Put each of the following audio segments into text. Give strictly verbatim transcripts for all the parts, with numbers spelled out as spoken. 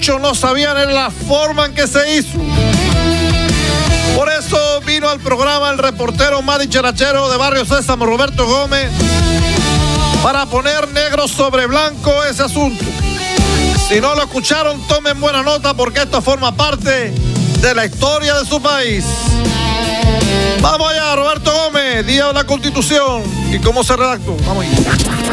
muchos no sabían era la forma en que se hizo. Por eso vino al programa el reportero más dicharachero de Barrio Sésamo, Roberto Gómez, para poner negro sobre blanco ese asunto. Si no lo escucharon, tomen buena nota porque esto forma parte de la historia de su país. Vamos allá, Roberto Gómez, Día de la Constitución y cómo se redactó. Vamos allá.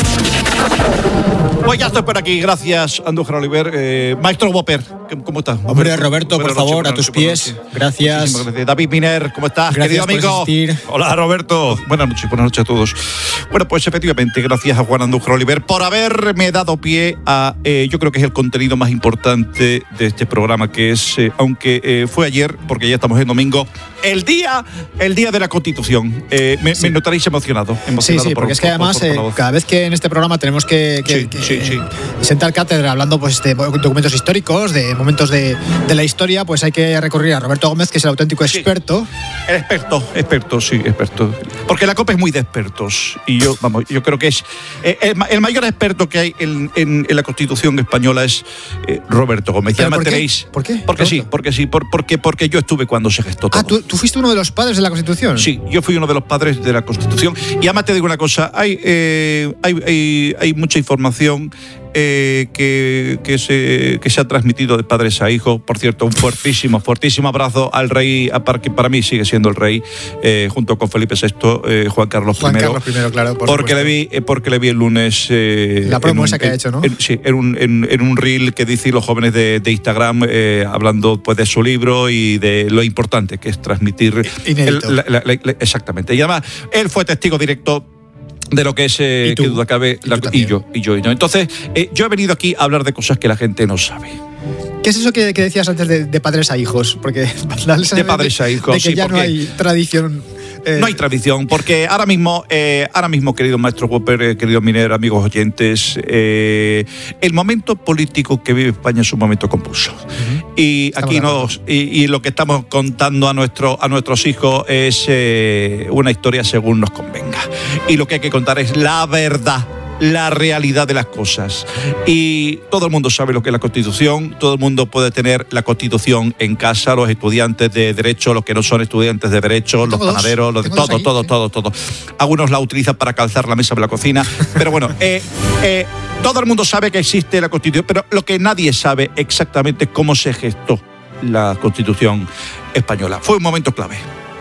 Pues ya estoy por aquí, gracias Andújar Oliver. Eh, Maestro Whopper, ¿cómo estás? Hombre, Roberto, por favor, a tus pies. Gracias. gracias. David Miner, ¿cómo estás, gracias, querido amigo? Hola, Roberto. Buenas noches, buenas noches a todos. Bueno, pues efectivamente, gracias a Juan Andújar Oliver por haberme dado pie a, eh, yo creo que es el contenido más importante de este programa, que es, eh, aunque eh, fue ayer, porque ya estamos en domingo, el día, el día de la Constitución. Eh, me, sí. me notaréis emocionado. emocionado sí, sí, por, porque es que por, además, por, por, por eh, cada vez que en este programa tenemos que, que, sí, que sí, sí. sentar cátedra hablando pues, de documentos históricos, de momentos de, de la historia, pues hay que recurrir a Roberto Gómez, que es el auténtico experto. Sí. El experto, experto, sí, experto. Porque la COPE es muy de expertos. Y yo, vamos, yo creo que es eh, el, el mayor experto que hay en, en, en la Constitución española es eh, Roberto Gómez. ¿Pero ya por, qué? ¿Por qué? Porque Roberto. sí, porque sí, por, porque, porque yo estuve cuando se gestó todo. Ah, ¿tú, ¿tú fuiste uno de los padres de la Constitución? Sí, yo fui uno de los padres de la Constitución. Y además te digo una cosa, hay, eh, hay, hay, hay mucha información Eh, que, que, se, que se ha transmitido de padres a hijos. Por cierto, un fuertísimo, fuertísimo abrazo al rey, que para mí sigue siendo el rey, eh, junto con Felipe sexto, eh, Juan Carlos Juan primero. Carlos primero, claro, por porque le vi, eh, porque le vi el lunes. Eh, la promo esa un, que ha hecho, ¿no? En, sí, en un, en, en un reel que dice los jóvenes de, de Instagram, eh, hablando pues de su libro y de lo importante que es transmitir. Inédito. El, la, la, la, la, exactamente. Y además, él fue testigo directo de lo que es, eh, que duda cabe, ¿Y, la, y yo, y yo, y yo. Entonces, eh, yo he venido aquí a hablar de cosas que la gente no sabe. ¿Qué es eso que, que decías antes de, de padres a hijos? Porque de padres a hijos, de que sí, ya no hay tradición. Eh... No hay tradición, porque ahora mismo, eh, ahora mismo, querido maestro Whopper, eh, querido Miner, amigos oyentes, eh, el momento político que vive España es un momento convulso. Uh-huh. Y estamos aquí nos, y, y lo que estamos contando a nuestro, a nuestros hijos es eh, una historia según nos convenga. Y lo que hay que contar es la verdad, la realidad de las cosas. Y todo el mundo sabe lo que es la Constitución, todo el mundo puede tener la Constitución en casa, los estudiantes de Derecho, los que no son estudiantes de Derecho, los panaderos, los de todo, todo, todo, todo, todo. Algunos la utilizan para calzar la mesa de la cocina, pero bueno, eh, eh, todo el mundo sabe que existe la Constitución, pero lo que nadie sabe exactamente es cómo se gestó la Constitución española. Fue un momento clave,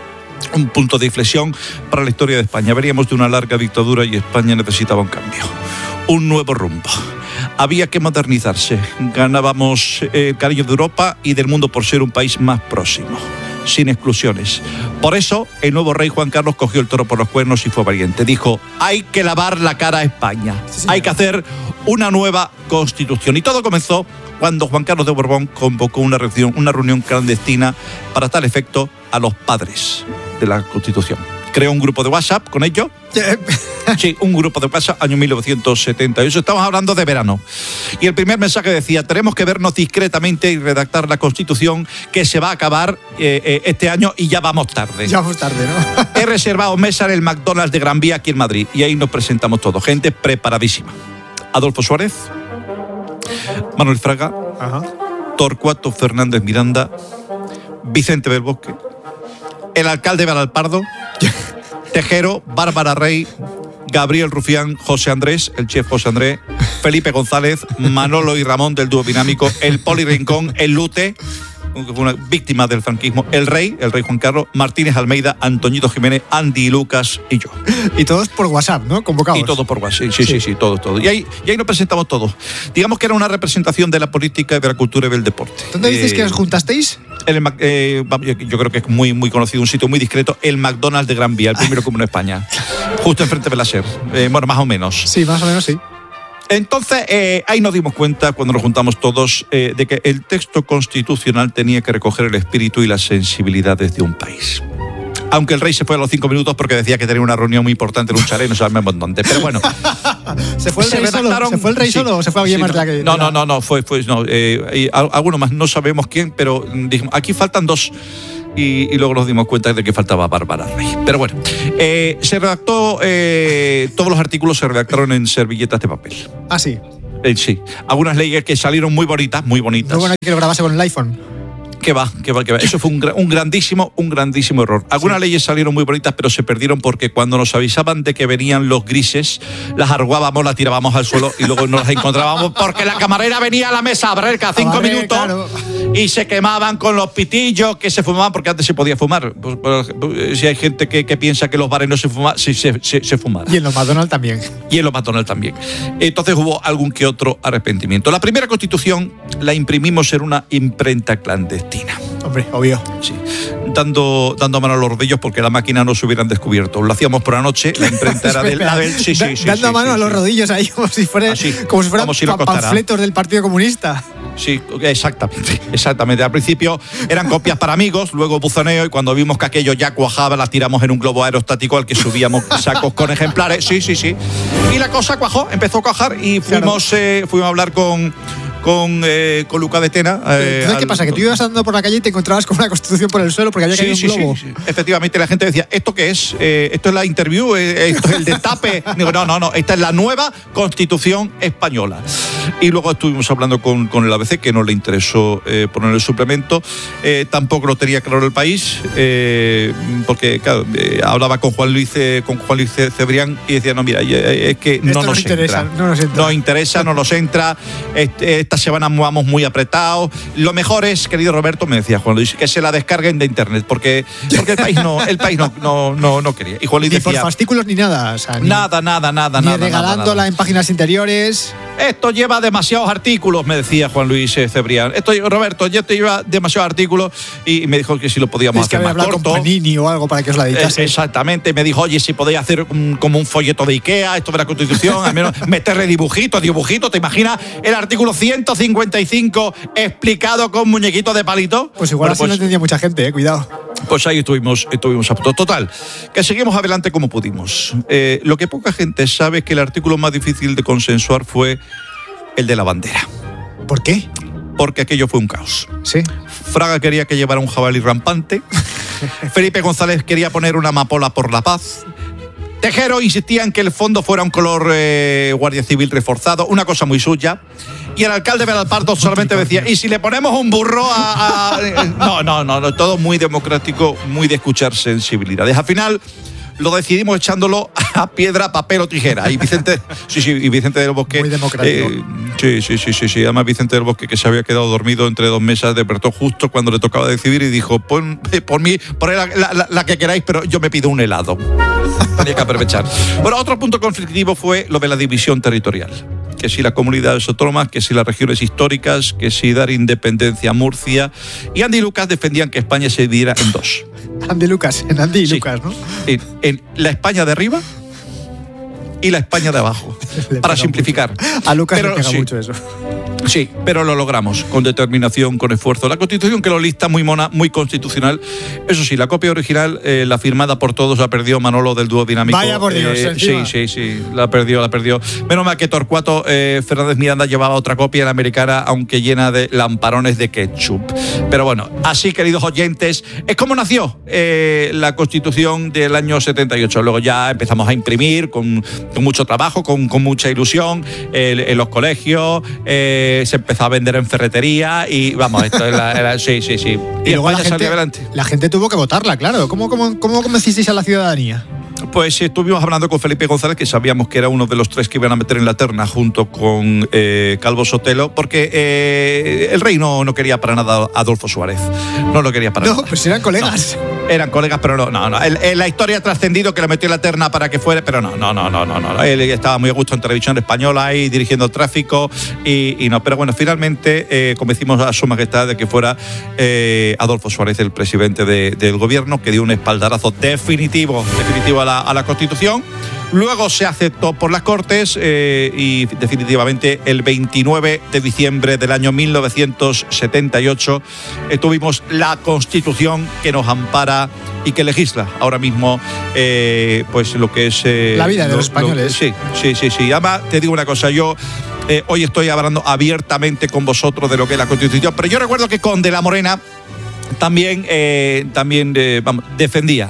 un punto de inflexión para la historia de España. Veníamos de una larga dictadura y España necesitaba un cambio, un nuevo rumbo. Había que modernizarse. Ganábamos el cariño de Europa y del mundo por ser un país más próximo, sin exclusiones. Por eso, el nuevo rey Juan Carlos cogió el toro por los cuernos y fue valiente. Dijo, hay que lavar la cara a España. Sí, hay que hacer una nueva Constitución. Y todo comenzó cuando Juan Carlos de Borbón convocó una reunión, una reunión clandestina para tal efecto a los padres de la Constitución. Creó un grupo de WhatsApp con ellos. Sí, un grupo de WhatsApp, año mil novecientos setenta y ocho. Estamos hablando de verano. Y el primer mensaje decía, tenemos que vernos discretamente y redactar la Constitución que se va a acabar eh, eh, este año y ya vamos tarde. Ya vamos tarde, ¿no? He reservado mesa en el McDonald's de Gran Vía aquí en Madrid y ahí nos presentamos todos. Gente preparadísima. Adolfo Suárez, Manuel Fraga, Ajá. Torcuato Fernández Miranda, Vicente del Bosque, el alcalde Belalpardo, Tejero, Bárbara Rey, Gabriel Rufián, José Andrés, el chef José Andrés, Felipe González, Manolo y Ramón del dúo dinámico, el Poli Rincón, el Lute, una víctima del franquismo, el rey, el rey Juan Carlos, Martínez Almeida, Antoñito Jiménez, Andy Lucas y yo. Y todos por WhatsApp, ¿no? Convocados. Y todos por WhatsApp, sí, sí, sí, sí, todos, todos. Y ahí, y ahí nos presentamos todos. Digamos que era una representación de la política, de la cultura y del deporte. ¿Dónde dices eh, que os juntasteis? El, eh, yo creo que es muy, muy conocido, un sitio muy discreto, el McDonald's de Gran Vía, el primero común en España. Justo enfrente de la SER. Eh, bueno, más o menos. Sí, más o menos, sí. Entonces, eh, ahí nos dimos cuenta, cuando nos juntamos todos, eh, de que el texto constitucional tenía que recoger el espíritu y las sensibilidades de un país. Aunque el rey se fue a los cinco minutos porque decía que tenía una reunión muy importante en un chalet, no sabemos dónde. Pero bueno. ¿Se fue el rey solo? ¿Se fue el rey sí, solo o se fue alguien sí, más no, de la que.? No, no, no, no, fue, fue no, eh, alguno más, no sabemos quién, pero dijimos, aquí faltan dos. Y, y luego nos dimos cuenta de que faltaba Bárbara Rey. Pero bueno, eh, se redactó, eh, todos los artículos se redactaron en servilletas de papel. Ah, sí. Eh, sí, algunas leyes que salieron muy bonitas, muy bonitas. No, bueno, que lo grabase con el iPhone. Que va, que va, que va. Eso fue un, un grandísimo, un grandísimo error. Algunas sí. leyes salieron muy bonitas, pero se perdieron porque cuando nos avisaban de que venían los grises, las arrugábamos, las tirábamos al suelo y luego nos las encontrábamos porque la camarera venía a la mesa a barrer cada cinco barrer, minutos claro. y se quemaban con los pitillos que se fumaban, porque antes se podía fumar. Pues, pues, si hay gente que, que piensa que los bares no se fuman, sí se, se, se fumaban. Y en los McDonald's también. Y en los McDonald's también. Entonces hubo algún que otro arrepentimiento. La primera Constitución la imprimimos en una imprenta clandestina. Hombre, obvio. Sí, dando, dando mano a los rodillos porque la máquina no se hubieran descubierto. Lo hacíamos por la noche, la imprenta era de la del... Sí, sí, sí, dando sí, mano sí, a los sí. rodillos ahí como si, fuera, Así, como si fueran como si pa panfletos del Partido Comunista. Sí, exactamente, exactamente. Al principio eran copias para amigos, luego buzoneo y cuando vimos que aquello ya cuajaba las tiramos en un globo aerostático al que subíamos sacos con ejemplares. Sí, sí, sí. Y la cosa cuajó, empezó a cuajar y fuimos, claro. eh, fuimos a hablar con... Con, eh, con Luca de Tena. Eh, Entonces, ¿qué al... pasa? Que tú ibas andando por la calle y te encontrabas con una Constitución por el suelo porque había sí, caído sí, un globo. Sí, sí. Efectivamente, la gente decía, ¿esto qué es? Eh, ¿Esto es la interview? Eh, ¿Esto es el destape? Digo, no, no, no, esta es la nueva Constitución española. Y luego estuvimos hablando con, con el A B C, que no le interesó eh, poner el suplemento. Eh, tampoco lo tenía claro el país, eh, porque, claro, eh, hablaba con Juan Luis, eh, con Juan Luis Cebrián y decía, no, mira, es que no nos, nos interesa, entra. No nos entra. No interesa, no nos entra. Este, esta semana vamos muy apretados. Lo mejor es, querido Roberto, me decía Juan Luis, que se la descarguen de internet, porque, porque el país no, el país no, no, no, no quería. Y Juan Luis ni decía, por fascículos ni nada. O sea, ni, nada, nada, nada, ni nada. regalándola nada, nada. en páginas interiores. Esto lleva demasiados artículos, me decía Juan Luis eh, Cebrián. Esto, Roberto, ya te lleva demasiados artículos y me dijo que si lo podíamos es que hacer más corto. Con Panini o algo para que os la editase. Eh, exactamente. Me dijo, oye, si podéis hacer un, como un folleto de Ikea, esto de la Constitución, al menos meterle dibujitos, dibujitos. ¿Te imaginas el artículo ciento cincuenta y cinco explicado con muñequitos de palito? Pues igual bueno, así pues, no entendía mucha gente, eh, cuidado. Pues ahí estuvimos, estuvimos a punto. Total, que seguimos adelante como pudimos. Eh, lo que poca gente sabe es que el artículo más difícil de consensuar fue el de la bandera. ¿Por qué? Porque aquello fue un caos. Sí. Fraga quería que llevara un jabalí rampante. Felipe González quería poner una amapola por la paz. Tejero insistía en que el fondo fuera un color eh, Guardia Civil reforzado, una cosa muy suya. Y el alcalde Benalpardo solamente decía, ¿y si le ponemos un burro a...? a... No, no, no, no, todo muy democrático, muy de escuchar sensibilidades. Al final lo decidimos echándolo a piedra, papel o tijera. Y Vicente, sí, sí, y Vicente del Bosque. Muy democrático. Eh, sí, sí, sí, sí, sí. Además, Vicente del Bosque, que se había quedado dormido entre dos mesas, despertó justo cuando le tocaba decidir y dijo, pon, por mí, por la, la, la que queráis, pero yo me pido un helado. Tenía que aprovechar. Bueno, otro punto conflictivo fue lo de la división territorial. Que si las comunidades autónomas, que si las regiones históricas, que si dar independencia a Murcia. Y Andy y Lucas defendían que España se dividiera en dos. Andy Lucas, en Andy y sí. Lucas, ¿no? En, en la España de arriba y la España de abajo, para simplificar. Mucho. A Lucas pero, le pega sí. mucho eso. Sí, pero lo logramos, con determinación, con esfuerzo. La Constitución que lo lista muy mona, muy constitucional. Eso sí, la copia original, eh, la firmada por todos, la perdió Manolo del dúo dinámico. Vaya por Dios, eh, Sí, sí, sí, la perdió, la perdió. Menos mal que Torcuato eh, Fernández Miranda llevaba otra copia, la americana, aunque llena de lamparones de ketchup. Pero bueno, así, queridos oyentes, es como nació eh, la Constitución del año setenta y ocho. Luego ya empezamos a imprimir con, con mucho trabajo, con, con mucha ilusión, eh, en los colegios, eh, se empezó a vender en ferretería y vamos, esto es la, la, sí, sí, sí. Y, y luego la gente, la gente tuvo que votarla, claro. ¿Cómo, cómo, cómo convencisteis a la ciudadanía? Pues estuvimos hablando con Felipe González, que sabíamos que era uno de los tres que iban a meter en la terna junto con eh, Calvo Sotelo, porque eh, el rey no, no quería para nada a Adolfo Suárez. No lo quería para no, nada. No, pues eran colegas. No, eran colegas, pero no, no, no. El, el, la historia ha trascendido que lo metió en la terna para que fuera, pero no, no, no, no, no, no. Él estaba muy a gusto en televisión española ahí dirigiendo el tráfico y, y no. Pero bueno, finalmente eh, convencimos a Su Majestad de que fuera eh, Adolfo Suárez el presidente de, del gobierno, que dio un espaldarazo definitivo, definitivo a la, a la Constitución. Luego se aceptó por las Cortes eh, y definitivamente el veintinueve de diciembre del año mil novecientos setenta y ocho eh, tuvimos la Constitución que nos ampara y que legisla ahora mismo eh, pues lo que es... Eh, la vida de lo, los españoles. Lo, sí, sí, sí, sí. Además, te digo una cosa, yo... Eh, hoy estoy hablando abiertamente con vosotros de lo que es la Constitución, pero yo recuerdo que con De la Morena también, eh, también eh, vamos, defendía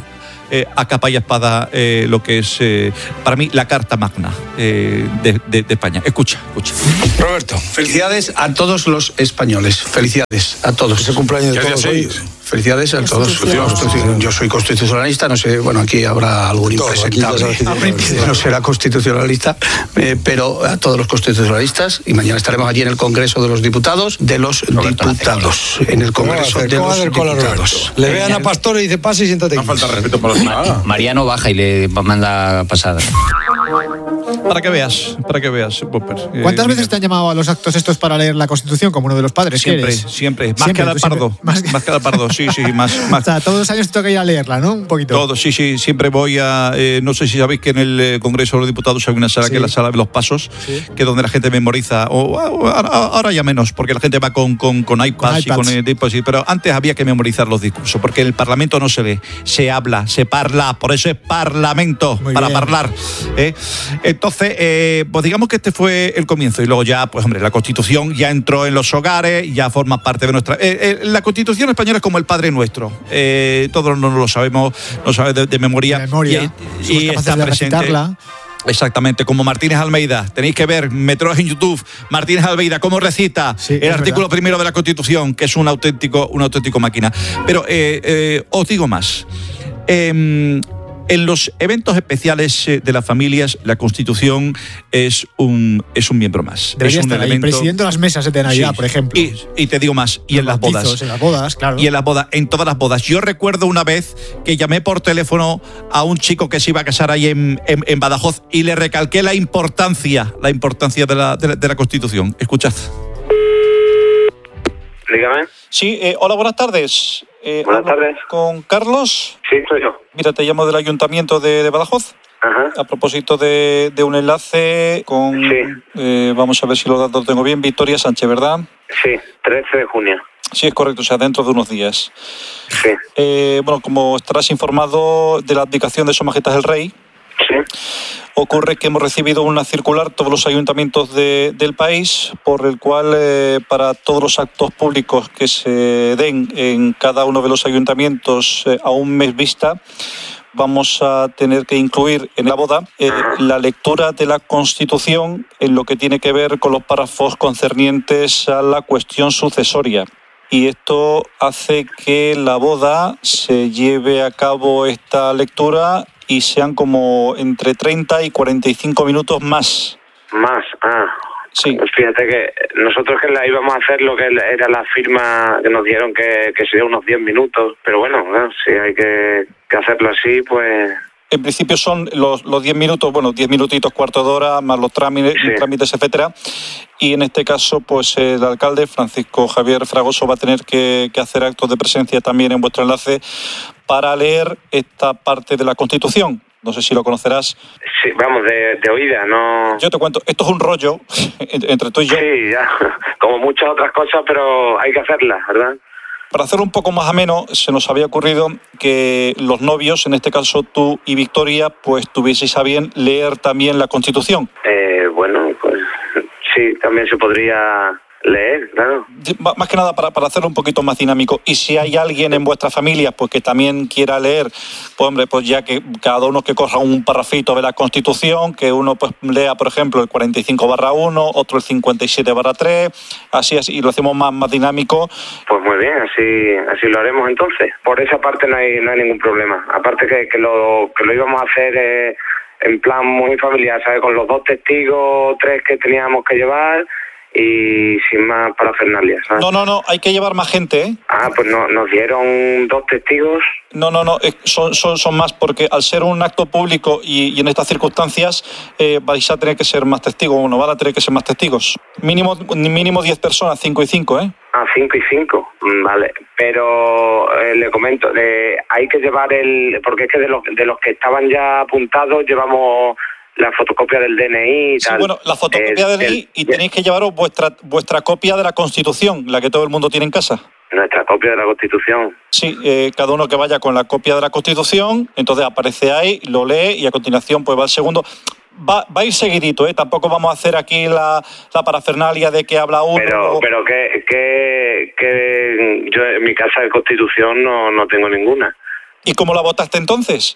eh, a capa y espada eh, lo que es, eh, para mí, la Carta Magna eh, de, de, de España. Escucha, escucha. Roberto, felicidades a todos los españoles. Felicidades a todos. Ese cumpleaños de todos hoy. Felicidades a todos. Yo, yo soy constitucionalista, no sé, bueno, aquí habrá algún impresentable, no será constitucionalista, eh, pero a todos los constitucionalistas, y mañana estaremos allí en el Congreso de los Diputados, de los Roberto diputados, en el Congreso de los diputados. Le vean a Pastor y dice, pase y siéntate. No falta respeto por los demás. Mariano baja y le manda pasada. Para que veas, para que veas, Popper. ¿Cuántas eh, veces mira. te han llamado a los actos estos para leer la Constitución como uno de los padres? Siempre, siempre, siempre. Más que a Pardo. Más, más que a Pardo, sí, sí. Más, más. O sea, todos los años te toca ir a leerla, ¿no? Un poquito. Todos, sí, sí. Siempre voy a... Eh, no sé si sabéis que en el eh, Congreso de los Diputados hay una sala sí. que es la sala de los pasos, sí. que es donde la gente memoriza. O, o ahora, ahora ya menos, porque la gente va con, con, con iPads, con iPads y con... Eh, pues, sí, pero antes había que memorizar los discursos, porque en el Parlamento no se lee, se habla, se parla. Por eso es Parlamento, Muy para bien. hablar. ¿eh? Entonces... Eh, pues digamos que este fue el comienzo y luego ya, pues hombre, la Constitución ya entró en los hogares, ya forma parte de nuestra... Eh, eh, la Constitución española es como el Padre Nuestro, eh, todos no lo sabemos, lo sabemos de, de memoria, de memoria y, y está de presente. Recitarla. Exactamente, como Martínez Almeida. Tenéis que ver, meteros en YouTube, Martínez Almeida, cómo recita sí, el artículo verdad. primero de la Constitución, que es un auténtico, un auténtico máquina. Pero eh, eh, os digo más. Eh, En los eventos especiales de las familias, la Constitución es un, es un miembro más. Debería es un estar elemento... ahí, presidiendo las mesas de Navidad, sí. por ejemplo. Y, y te digo más, y en las bodas. En las bodas, claro. Y en las bodas, en todas las bodas. Yo recuerdo una vez que llamé por teléfono a un chico que se iba a casar ahí en, en, en Badajoz y le recalqué la importancia, la importancia de la, de la, de la Constitución. Escuchad. Dígame. Sí, eh, hola, buenas tardes. Eh, buenas tardes. ¿Con Carlos? Sí, soy yo. Mira, te llamo del Ayuntamiento de, de Badajoz. Ajá. A propósito de, de un enlace con... Sí. Eh, vamos a ver si los datos tengo bien. Victoria Sánchez, ¿verdad? Sí, trece de junio. Sí, es correcto, o sea, dentro de unos días. Sí. Eh, bueno, como estarás informado de la abdicación de Su Majestad el Rey, sí. ocurre que hemos recibido una circular, todos los ayuntamientos de, del país, por el cual eh, para todos los actos públicos que se den en cada uno de los ayuntamientos eh, a un mes vista, vamos a tener que incluir en la boda eh, la lectura de la Constitución en lo que tiene que ver con los párrafos concernientes a la cuestión sucesoria. Y esto hace que la boda se lleve a cabo esta lectura y sean como entre treinta y cuarenta y cinco minutos más. Más, ah. Sí. Fíjate que nosotros que la íbamos a hacer lo que era la firma que nos dieron que, que sería unos diez minutos, pero bueno, ¿no? Si hay que, que hacerlo así, pues... En principio son los, los diez minutos, bueno, diez minutitos, cuarto de hora, más los trámites, sí. trámites, etcétera. Y en este caso, pues el alcalde, Francisco Javier Fragoso, va a tener que, que hacer actos de presencia también en vuestro enlace para leer esta parte de la Constitución. No sé si lo conocerás. Sí, vamos, de, de oída, no... Yo te cuento, esto es un rollo entre tú y yo. Sí, ya, como muchas otras cosas, pero hay que hacerlas, ¿verdad? Para hacerlo un poco más ameno, se nos había ocurrido que los novios, en este caso tú y Victoria, pues tuvieseis a bien leer también la Constitución. Eh, bueno, pues sí, también se podría leer, claro. Más que nada para, para hacerlo un poquito más dinámico. Y si hay alguien en vuestra familia pues que también quiera leer, pues hombre, pues ya que cada uno que coja un parrafito de la Constitución, que uno pues lea, por ejemplo, el cuarenta y cinco barra uno, otro el cincuenta y siete barra tres, así, así, y lo hacemos más, más dinámico. Pues muy bien, así así lo haremos entonces. Por esa parte no hay, no hay ningún problema. Aparte que, que, lo, que lo íbamos a hacer eh, en plan muy familiar, ¿sabes? Con los dos testigos, tres que teníamos que llevar... y sin más parafernalia, ¿sabes? No, no, no, hay que llevar más gente, ¿eh? Ah, pues no, nos dieron dos testigos. No, no, no, son, son, son más porque al ser un acto público y, y en estas circunstancias eh, vais a tener que ser más testigos, o no van a tener que ser más testigos. Mínimo mínimo diez personas, cinco y cinco, ¿eh? Ah, cinco y cinco, vale. Pero eh, le comento, eh, hay que llevar el... Porque es que de los, de los que estaban ya apuntados llevamos... la fotocopia del D N I y sí, tal. Bueno, la fotocopia eh, del D N I el, y tenéis que llevaros vuestra vuestra copia de la Constitución, la que todo el mundo tiene en casa. Nuestra copia de la Constitución. Sí, eh, cada uno que vaya con la copia de la Constitución, entonces aparece ahí, lo lee y a continuación pues va al segundo. Va, va a ir seguidito, ¿eh? Tampoco vamos a hacer aquí la, la parafernalia de que habla uno. Pero, o... pero que, que, que yo en mi casa de Constitución no, no tengo ninguna. ¿Y cómo la votaste entonces?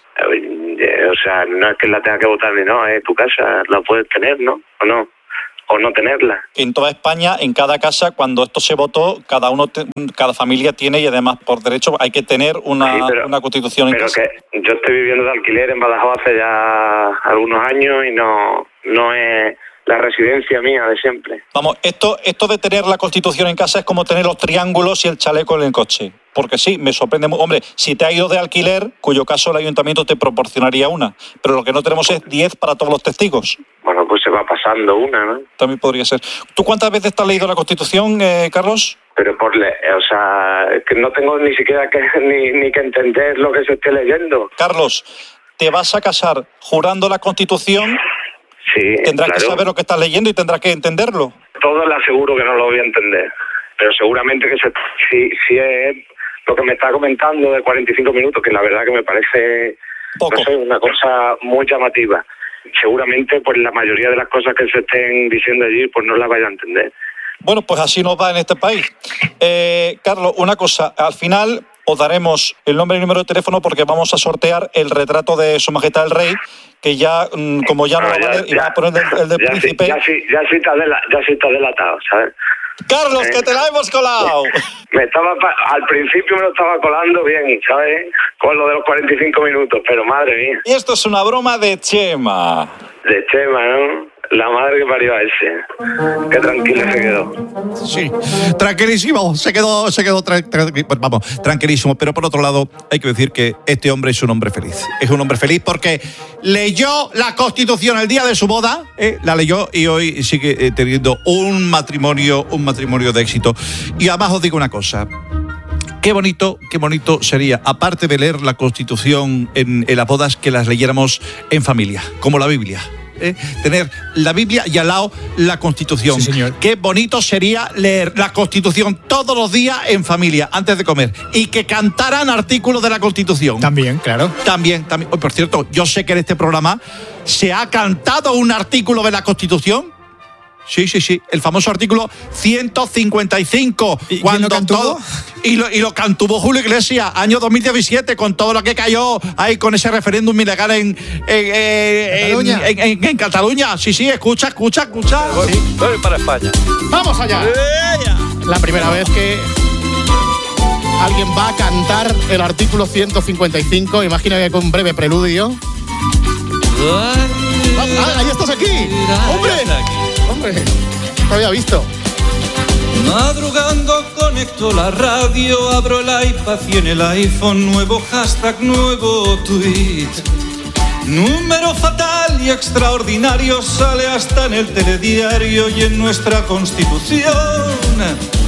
O sea, no es que la tenga que votar ni no, es tu casa, la puedes tener, ¿no? ¿O no? O no tenerla. En toda España, en cada casa, cuando esto se votó, cada uno, te, cada familia tiene, y además por derecho hay que tener una, sí, pero, una constitución en pero casa. Que yo estoy viviendo de alquiler en Badajoz hace ya algunos años y no, no es la residencia mía de siempre. Vamos, esto, esto de tener la constitución en casa es como tener los triángulos y el chaleco en el coche. Porque sí, me sorprende. Hombre, si te ha ido de alquiler, cuyo caso el ayuntamiento te proporcionaría una. Pero lo que no tenemos es diez para todos los testigos. Bueno, pues se va pasando una, ¿no? También podría ser. ¿Tú cuántas veces te has leído la Constitución, eh, Carlos? Pero por le, o sea, que no tengo ni siquiera que ni, ni que entender lo que se esté leyendo. Carlos, ¿te vas a casar jurando la Constitución? Sí, Tendrás claro. que saber lo que estás leyendo y tendrás que entenderlo. Todo le aseguro que no lo voy a entender. Pero seguramente que se, si, si es lo que me está comentando de cuarenta y cinco minutos, que la verdad que me parece Poco. No sé, una cosa muy llamativa. Seguramente pues la mayoría de las cosas que se estén diciendo allí pues no las vaya a entender. Bueno, pues así nos va en este país. Eh, Carlos, una cosa, al final os daremos el nombre y el número de teléfono porque vamos a sortear el retrato de Su Majestad el Rey, que ya, como ya no va a valer, y va a poner el, el del ya príncipe. Sí, ya, sí, ya, sí está dela, ya sí está delatado, ¿sabes? Carlos, eh, que te la hemos colado. Me estaba, al principio me lo estaba colando bien, ¿sabes? Con lo de los cuarenta y cinco minutos, pero madre mía. Y esto es una broma de Chema. De Chema, ¿no? La madre que parió a ese. Qué tranquilo se quedó. Sí, tranquilísimo. Se quedó, se quedó tra- tra- vamos, tranquilísimo. Pero por otro lado, hay que decir que este hombre es un hombre feliz. Es un hombre feliz porque leyó la Constitución el día de su boda, ¿eh? La leyó y hoy sigue eh, teniendo un matrimonio, un matrimonio de éxito. Y además os digo una cosa. Qué bonito, qué bonito sería, aparte de leer la Constitución en, en las bodas, que las leyéramos en familia, como la Biblia. ¿Eh? Tener la Biblia y al lado la Constitución. Sí, señor. Qué bonito sería leer la Constitución todos los días en familia, antes de comer. Y que cantaran artículos de la Constitución. También, claro. También, también. Oh, por cierto, yo sé que en este programa se ha cantado un artículo de la Constitución. Sí, sí, sí. El famoso artículo ciento cincuenta y cinco. ¿Y cuando quién lo cantó? todo y lo, y lo cantubó Julio Iglesias, año dos mil diecisiete, con todo lo que cayó ahí con ese referéndum ilegal en, en, en, Cataluña. en, en, en Cataluña. Sí, sí, escucha, escucha, escucha. Sí. Voy para España. ¡Vamos allá! La primera vez que alguien va a cantar el artículo ciento cincuenta y cinco, imagina que con un breve preludio. Ah, ah, ahí estás aquí. ¡Hombre! ¡Hombre! No lo había visto. Madrugando conecto la radio, abro el iPad y en el iPhone nuevo hashtag, nuevo tweet. Número fatal y extraordinario sale hasta en el telediario y en nuestra Constitución.